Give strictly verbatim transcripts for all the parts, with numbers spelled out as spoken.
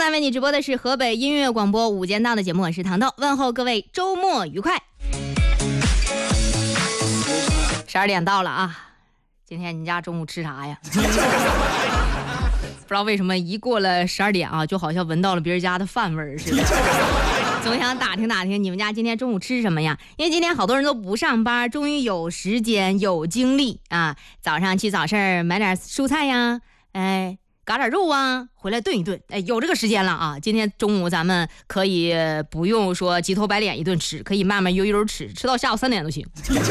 在为你直播的是河北音乐广播午间档的节目，我是糖豆，问候各位周末愉快。十二点到了啊，今天你家中午吃啥呀？不知道为什么一过了十二点啊，就好像闻到了别人家的饭味儿似的。总想打听打听你们家今天中午吃什么呀？因为今天好多人都不上班，终于有时间有精力啊，早上去早市买点蔬菜呀，哎，嘎点肉啊，回来炖一炖，哎，有这个时间了啊！今天中午咱们可以不用说急头白脸一顿吃，可以慢慢悠悠吃，吃到下午三点都行。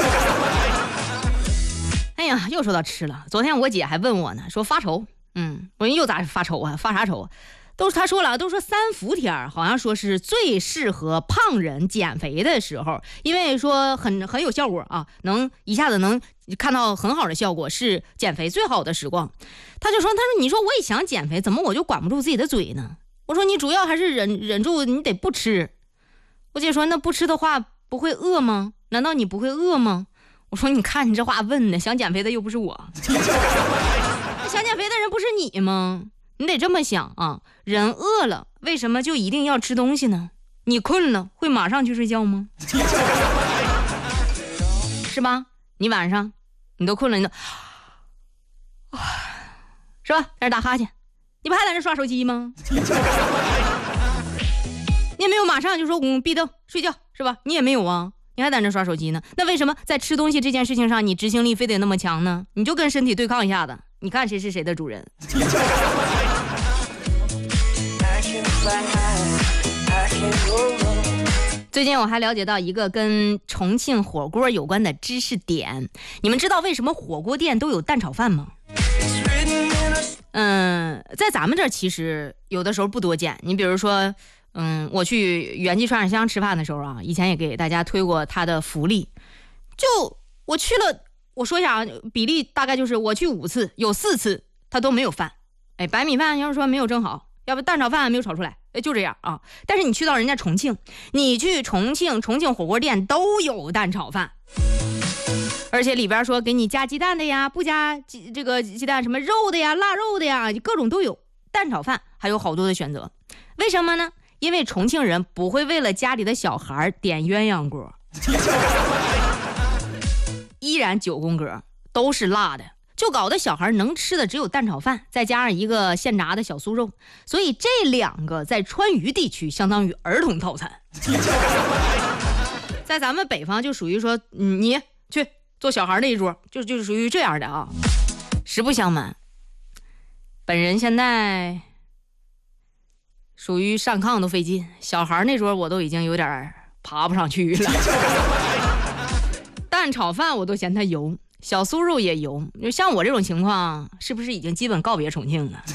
哎呀，又说到吃了，昨天我姐还问我呢，说发愁，嗯，我说又咋发愁啊？发啥愁啊？都是他说了，都说三伏天好像说是最适合胖人减肥的时候，因为说很很有效果啊，能一下子能看到很好的效果，是减肥最好的时光。他就说，他说你说我也想减肥，怎么我就管不住自己的嘴呢？我说你主要还是忍忍住，你得不吃。我姐说那不吃的话不会饿吗？难道你不会饿吗？我说你看你这话问的，想减肥的又不是我，想减肥的人不是你吗？你得这么想啊，人饿了为什么就一定要吃东西呢？你困了会马上去睡觉吗？是吧？你晚上你都困了，你都是吧，在这打哈欠，你不还在这刷手机吗？你也没有马上就说嗯闭灯睡觉是吧？你也没有啊，你还在这刷手机呢。那为什么在吃东西这件事情上你执行力非得那么强呢？你就跟身体对抗一下子，你看谁是谁的主人。最近我还了解到一个跟重庆火锅有关的知识点，你们知道为什么火锅店都有蛋炒饭吗？嗯，在咱们这儿其实有的时候不多见。你比如说，嗯，我去元记串串香吃饭的时候啊，以前也给大家推过它的福利。就我去了，我说一下啊，比例大概就是我去五次，有四次它都没有饭。哎，白米饭要是说没有蒸好，要不蛋炒饭没有炒出来，哎，就这样啊。但是你去到人家重庆，你去重庆，重庆火锅店都有蛋炒饭。而且里边说给你加鸡蛋的呀，不加鸡这个鸡蛋什么肉的呀，腊肉的呀，各种都有。蛋炒饭还有好多的选择，为什么呢？因为重庆人不会为了家里的小孩点鸳鸯锅，依然九宫格都是辣的，就搞得小孩能吃的只有蛋炒饭，再加上一个现炸的小酥肉，所以这两个在川渝地区相当于儿童套餐。在咱们北方就属于说，嗯，你去做小孩那一桌，就就是属于这样的啊。实不相瞒，本人现在属于上炕都费劲，小孩那桌我都已经有点爬不上去了。蛋炒饭我都嫌它油，小酥肉也油，就像我这种情况，是不是已经基本告别重庆了？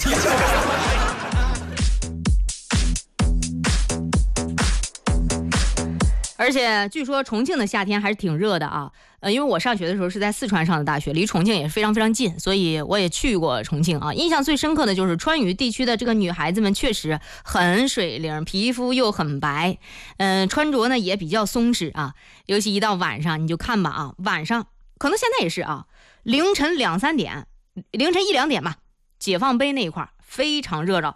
而且据说重庆的夏天还是挺热的啊，呃，因为我上学的时候是在四川上的大学，离重庆也非常非常近，所以我也去过重庆啊。印象最深刻的就是川渝地区的这个女孩子们确实很水灵，皮肤又很白，嗯、呃，穿着呢也比较松弛啊。尤其一到晚上，你就看吧啊，晚上可能现在也是啊，凌晨两三点，凌晨一两点吧，解放碑那一块非常热闹，